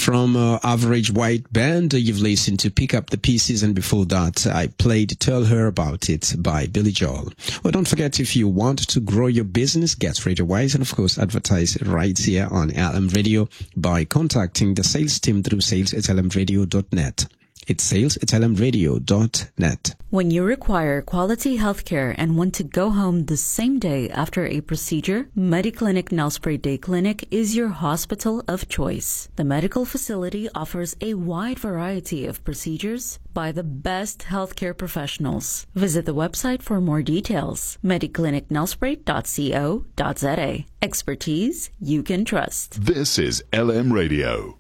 from Average White Band. You've listened to Pick Up the Pieces, and before that I played Tell Her About It by Billy Joel. Well, don't forget, if you want to grow your business, get Radio Wise, and of course advertise right here on LM Radio by contacting the sales team through sales@lmradio.net. It's sales@lmradio.net. When you require quality healthcare and want to go home the same day after a procedure, Mediclinic Nelspruit Day Clinic is your hospital of choice. The medical facility offers a wide variety of procedures by the best healthcare professionals. Visit the website for more details. mediclinicnelspruit.co.za. Expertise you can trust. This is LM Radio.